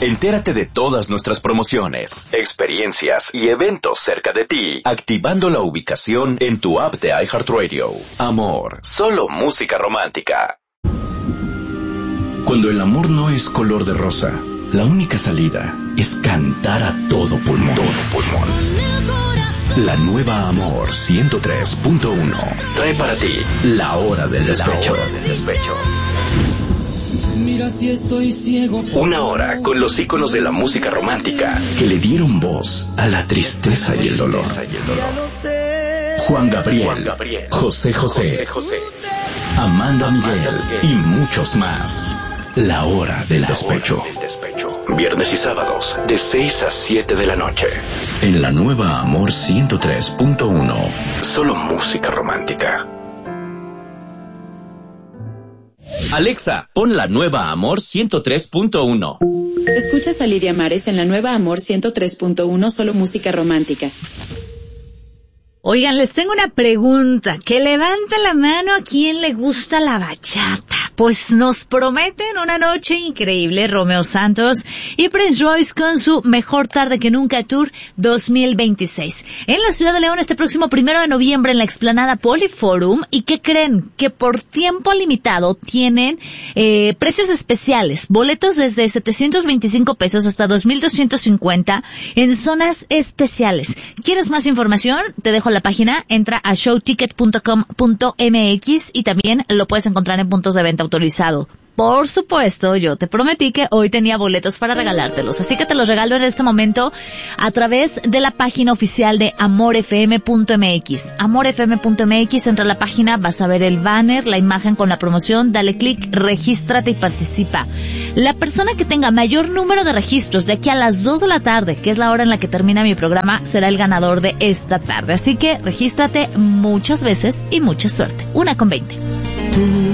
Entérate de todas nuestras promociones, experiencias y eventos cerca de ti, activando la ubicación en tu app de iHeartRadio. Amor, solo música romántica. Cuando el amor no es color de rosa, la única salida es cantar a todo pulmón. La nueva Amor 103.1 trae para ti La Hora del Despecho. Mira si estoy ciego. Una hora con los íconos de la música romántica que le dieron voz a la tristeza y el dolor. Juan Gabriel, José José, Amanda Miguel y muchos más. La Hora del Despecho. Viernes y sábados de 6 a 7 de la noche. En la nueva Amor 103.1. Solo música romántica. Alexa, pon la nueva Amor 103.1. Escuchas a Lidia Mares en la nueva Amor 103.1, solo música romántica. Oigan, les tengo una pregunta. Que levante la mano a quien le gusta la bachata. Pues nos prometen una noche increíble Romeo Santos y Prince Royce con su Mejor Tarde que Nunca Tour 2026. En la Ciudad de León este próximo 1 de noviembre en la explanada Poliforum. ¿Y qué creen? Que por tiempo limitado tienen precios especiales. Boletos desde 725 pesos hasta 2,250 en zonas especiales. ¿Quieres más información? Te dejo la página. Entra a showticket.com.mx y también lo puedes encontrar en puntos de venta autorizado. Por supuesto, yo te prometí que hoy tenía boletos para regalártelos, así que te los regalo en este momento a través de la página oficial de amorfm.mx. Amorfm.mx, entra a la página, vas a ver el banner, la imagen con la promoción, dale clic, regístrate y participa. La persona que tenga mayor número de registros de aquí a las 2 de la tarde, que es la hora en la que termina mi programa, será el ganador de esta tarde. Así que regístrate muchas veces y mucha suerte. 1:20.